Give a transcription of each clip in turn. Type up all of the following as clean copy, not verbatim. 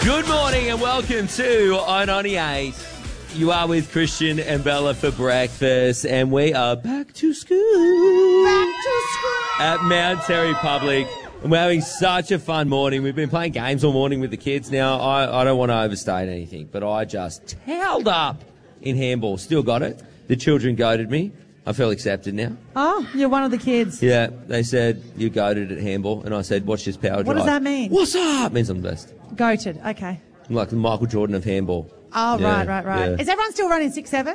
Good morning and welcome to I-98. You are with Christian and Bella for breakfast, and we are back to school. At Mount Terry Public. And we're having such a fun morning. We've been playing games all morning with the kids. Now, I don't want to overstate anything, but I just towelled up in handball. Still got it. The children goaded me. I feel accepted now. Oh, you're one of the kids. Yeah, they said, you goated at handball. And I said, watch this power drive. What does that mean? What's up? It means I'm the best. Goated, okay. I'm like the Michael Jordan of handball. Oh, Yeah, right. yeah. Is everyone still running 6'7"?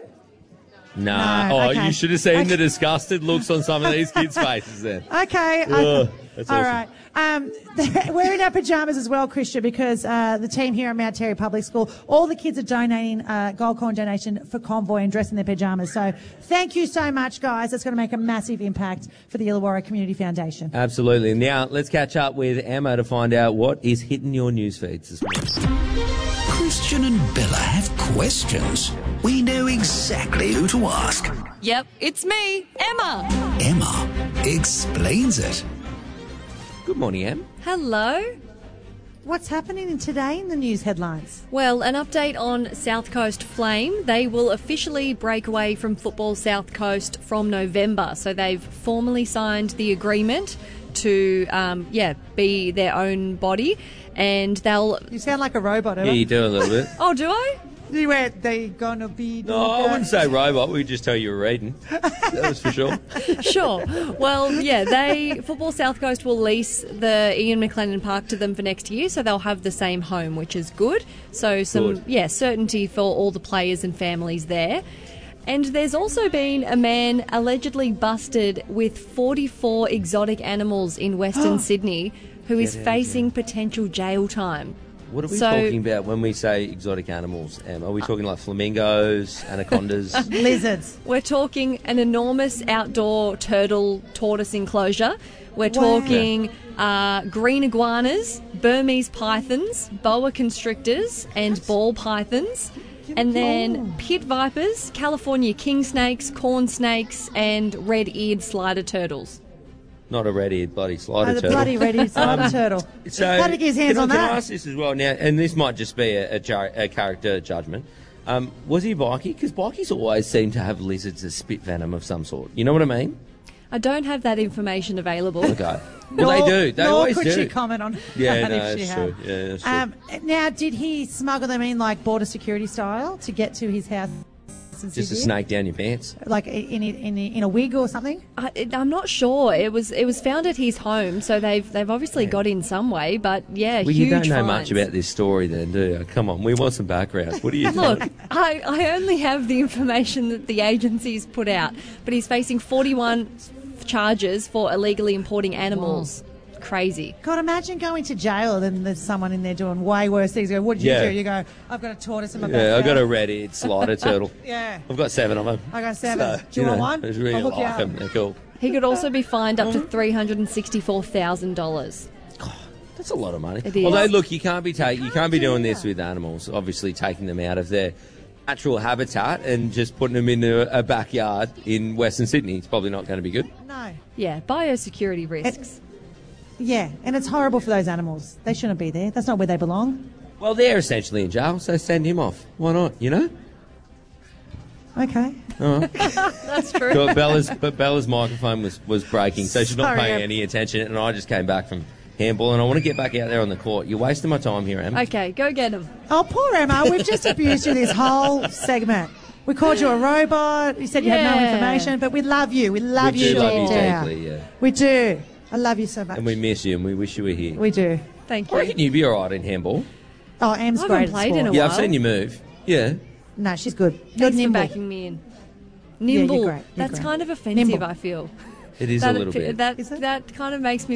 Nah. No, Oh, okay. you should have seen Okay. the disgusted looks on some of these kids' faces then. Okay. Ugh, that's all awesome. right. We're in our pyjamas as well, Christian, because the team here at Mount Terry Public School, all the kids are donating gold coin donation for Convoy and dressing their pyjamas. So thank you so much, guys. That's going to make a massive impact for the Illawarra Community Foundation. Absolutely. Now, let's catch up with Emma to find out what is hitting your news feeds this morning. Christian and Bella have questions. We know exactly who to ask. Yep, it's me, Emma. Emma explains it. Good morning, Em. Hello. What's happening today in the news headlines? Well, an update on South Coast Flame. They will officially break away from Football South Coast from November. So they've formally signed the agreement to, be their own body. And they'll... You sound like a robot, Emma. Yeah, you do a little bit. Oh, do I? You went, they gonna be... No, I wouldn't say robot. We just tell you were reading. That was for sure. Sure. Well, yeah, Football South Coast will lease the Ian McLennan Park to them for next year, so they'll have the same home, which is good. So certainty for all the players and families there. And there's also been a man allegedly busted with 44 exotic animals in Western Sydney who is facing potential jail time. What are we talking about when we say exotic animals, Em? Are we talking like flamingos, anacondas? Lizards. We're talking an enormous outdoor turtle tortoise enclosure. We're talking green iguanas, Burmese pythons, boa constrictors and ball pythons, and then pit vipers, California king snakes, corn snakes and red-eared slider turtles. Not a red-eared bloody slider The turtle. bloody red-eared slider turtle. So, How to get his hands on can I that? ask this as well now, and this might just be a character judgment. Was he a bikie? Because bikies always seem to have lizards that spit venom of some sort. You know what I mean? I don't have that information available. Okay. Well, they do. They always could do. she comment on Yeah, that no, if she that's had. true. Yeah, that's true. Now, did he smuggle them in like border security style to get to his house? in Just a Sydney? snake down your pants. Like in a wig or something? I'm not sure. It was found at his home, so they've obviously got in some way. But yeah, Well, huge you don't know fines. much about this story then, do you? Come on, we want some background. What do you Look, think? I only have the information that the agencies put out, but he's facing 41 charges for illegally importing animals. Crazy. God, imagine going to jail and there's someone in there doing way worse things. You go, what did you Yeah. do? You go, I've got a tortoise in my Yeah, backyard. I've got a red-eared slider turtle. Yeah. I've got 7 of them. I got 7. Do you want one? I just really I'll hook you like up. them. They're cool. He could also be fined up to $364,000. That's a lot of money. It is. Although, look, you can't be doing this with animals. Obviously, taking them out of their natural habitat and just putting them in a backyard in Western Sydney. It's probably not going to be good. No. Yeah, biosecurity risks. Yeah, and it's horrible for those animals. They shouldn't be there. That's not where they belong. Well, they're essentially in jail, so send him off. Why not? You know. Okay. That's true. But Bella's microphone was breaking, so she's not Sorry, paying Em. any attention. And I just came back from handball, and I want to get back out there on the court. You're wasting my time here, Em. Okay, go get him. Oh, poor Emma. We've just abused you this whole segment. We called you a robot. You said you had no Yeah. information, but we love you. We love We you do love you deep down. deeply, yeah. We do. I love you so much. And we miss you, and we wish you were here. We do. Thank I reckon you. you'd be all right in handball. Oh, Em's I great haven't at played in sport. a Yeah, I've while. seen you move. Yeah. No, she's good. You're Thanks for nimble. backing me in. you're Nimble. great. You're That's great. kind of offensive, Nimble. I feel. It is a little bit. That Is it? kind of makes me